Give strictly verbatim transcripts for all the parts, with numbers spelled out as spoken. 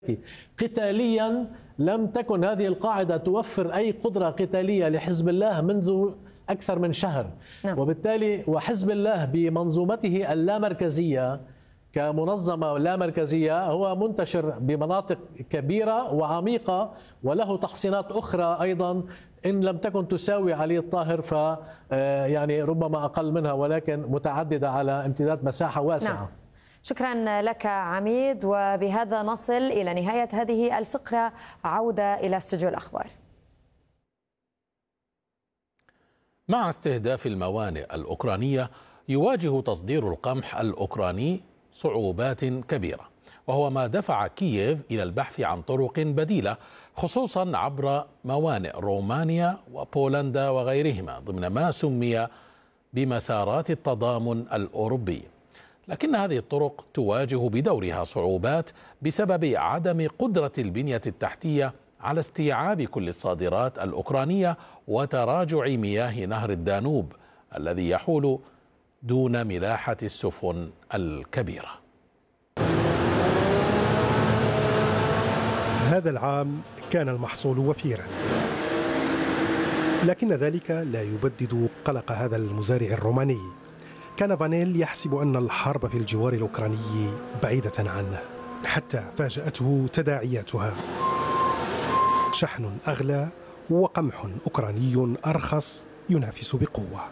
قتاليا لم تكن هذه القاعدة توفر أي قدرة قتالية لحزب الله منذ أكثر من شهر. نعم. وبالتالي وحزب الله بمنظومته اللامركزية كمنظمة لا مركزية هو منتشر بمناطق كبيرة وعميقة وله تحصينات أخرى أيضا إن لم تكن تساوي علي الطاهر ف يعني ربما أقل منها ولكن متعددة على امتداد مساحة واسعة. نعم. شكرا لك عميد، وبهذا نصل إلى نهاية هذه الفقرة. عودة إلى استوديو الأخبار. مع استهداف الموانئ الأوكرانية يواجه تصدير القمح الأوكراني صعوبات كبيرة، وهو ما دفع كييف إلى البحث عن طرق بديلة خصوصا عبر موانئ رومانيا وبولندا وغيرهما ضمن ما سمي بمسارات التضامن الأوروبي. لكن هذه الطرق تواجه بدورها صعوبات بسبب عدم قدرة البنية التحتية على استيعاب كل الصادرات الأوكرانية وتراجع مياه نهر الدانوب الذي يحول دون ملاحة السفن الكبيرة. هذا العام كان المحصول وفيرا، لكن ذلك لا يبدد قلق هذا المزارع الروماني. كان فانيل يحسب أن الحرب في الجوار الأوكراني بعيدة عنه، حتى فاجأته تداعياتها: شحن أغلى وقمح أوكراني أرخص ينافس بقوة.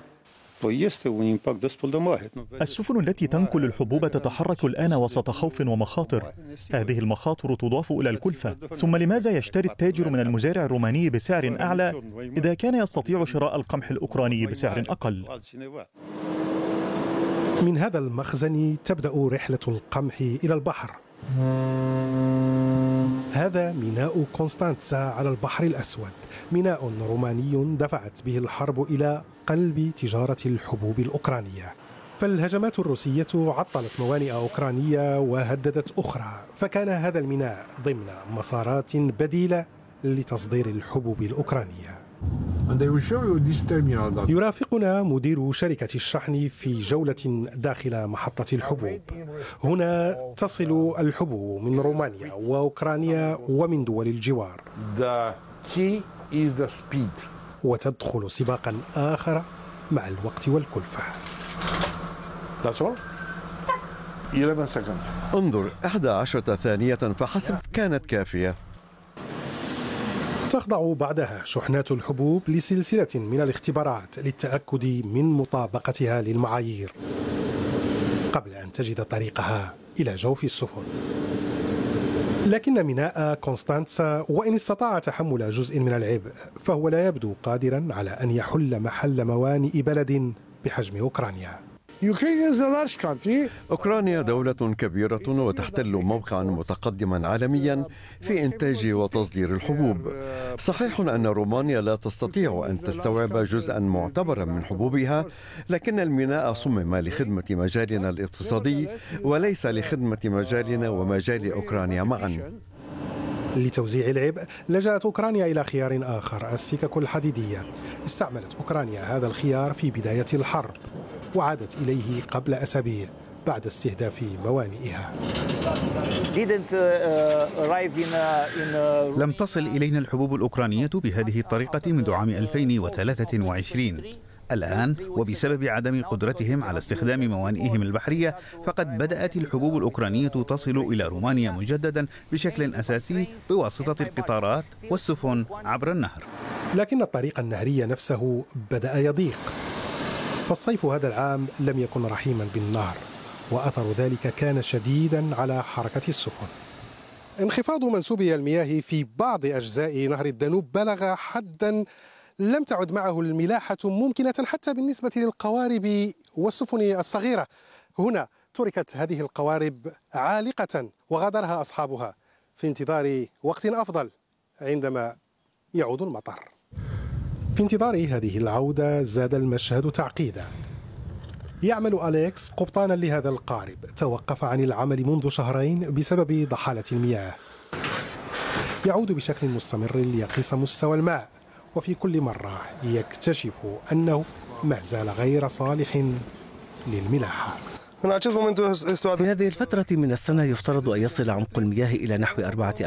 السفن التي تنقل الحبوب تتحرك الآن وسط خوف ومخاطر. هذه المخاطر تضاف إلى الكلفة. ثم لماذا يشتري التاجر من المزارع الروماني بسعر أعلى إذا كان يستطيع شراء القمح الأوكراني بسعر أقل؟ من هذا المخزن تبدأ رحلة القمح إلى البحر. هذا ميناء كونستانتسا على البحر الأسود، ميناء روماني دفعت به الحرب إلى قلب تجارة الحبوب الأوكرانية. فالهجمات الروسية عطلت موانئ أوكرانية وهددت أخرى، فكان هذا الميناء ضمن مسارات بديلة لتصدير الحبوب الأوكرانية. يرافقنا مدير شركة الشحن في جولة داخل محطة الحبوب. هنا تصل الحبوب من رومانيا وأوكرانيا ومن دول الجوار، وتدخل سباقا آخر مع الوقت والكلفة. انظر، إحدى عشرة ثانية فحسب كانت كافية. تخضع بعدها شحنات الحبوب لسلسلة من الاختبارات للتأكد من مطابقتها للمعايير قبل أن تجد طريقها إلى جوف السفن. لكن ميناء كونستانتسا وإن استطاع تحمل جزء من العبء فهو لا يبدو قادرا على أن يحل محل موانئ بلد بحجم أوكرانيا. أوكرانيا دولة كبيرة وتحتل موقعا متقدما عالميا في إنتاج وتصدير الحبوب. صحيح أن رومانيا لا تستطيع أن تستوعب جزءا معتبرا من حبوبها، لكن الميناء صمم لخدمة مجالنا الاقتصادي وليس لخدمة مجالنا ومجال أوكرانيا معا. لتوزيع العبء لجأت أوكرانيا إلى خيار آخر: السكك الحديدية. استعملت أوكرانيا هذا الخيار في بداية الحرب وعادت إليه قبل أسابيع بعد استهداف موانئها. لم تصل إلينا الحبوب الأوكرانية بهذه الطريقة منذ عام ألفين وثلاثة وعشرين. الآن وبسبب عدم قدرتهم على استخدام موانئهم البحرية فقد بدأت الحبوب الأوكرانية تصل إلى رومانيا مجددا بشكل أساسي بواسطة القطارات والسفن عبر النهر. لكن الطريق النهري نفسه بدأ يضيق، فالصيف هذا العام لم يكن رحيما بالنهر، وأثر ذلك كان شديدا على حركة السفن. انخفاض منسوبي المياه في بعض أجزاء نهر الدانوب بلغ حدا لم تعد معه الملاحة ممكنة حتى بالنسبة للقوارب والسفن الصغيرة. هنا تركت هذه القوارب عالقة وغادرها أصحابها في انتظار وقت أفضل عندما يعود المطر. في انتظار هذه العودة زاد المشهد تعقيدا. يعمل أليكس قبطانا لهذا القارب، توقف عن العمل منذ شهرين بسبب ضحالة المياه. يعود بشكل مستمر ليقيس مستوى الماء، وفي كل مرة يكتشف أنه ما زال غير صالح للملاحة. في هذه الفترة من السنة يفترض أن يصل عمق المياه إلى نحو أربعة